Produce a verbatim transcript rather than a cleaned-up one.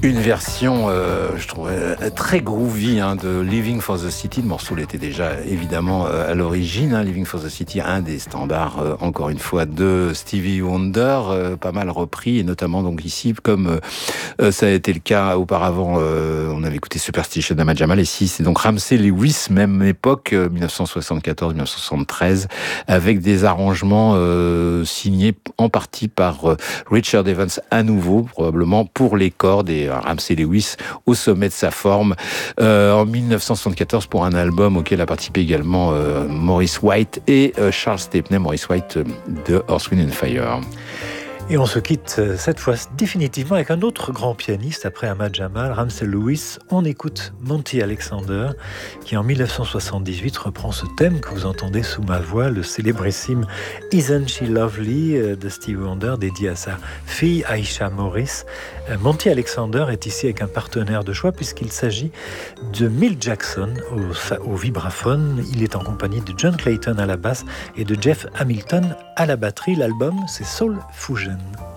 Une version, euh, je trouve, euh, très groovy hein, de Living for the City. Le morceau l'était déjà évidemment euh, à l'origine. Hein. Living for the City, un des standards, euh, encore une fois, de Stevie Wonder, euh, pas mal repris, et notamment donc ici, comme euh, ça a été le cas auparavant, euh, on avait écouté Superstition d'Ahmad Jamal, et ici c'est donc Ramsey Lewis, même époque, euh, dix-neuf cent soixante-quatorze dix-neuf cent soixante-treize, avec des arrangements euh, signés en partie par euh, Richard Evans à nouveau, probablement pour les cordes, et Ramsey Lewis au sommet de sa forme euh, en dix-neuf cent soixante-quatorze pour un album auquel a participé également euh, Maurice White et euh, Charles Stepney, Maurice White euh, de Earth, Wind and Fire. Et on se quitte cette fois définitivement avec un autre grand pianiste après Ahmad Jamal, Ramsey Lewis. On écoute Monty Alexander qui en dix-neuf cent soixante-dix-huit reprend ce thème que vous entendez sous ma voix, le célébrissime Isn't She Lovely de Stevie Wonder, dédié à sa fille Aisha Morris. Monty Alexander est ici avec un partenaire de choix puisqu'il s'agit de Milt Jackson au, au vibraphone. Il est en compagnie de John Clayton à la basse et de Jeff Hamilton à la batterie. L'album, c'est Soul Fusion.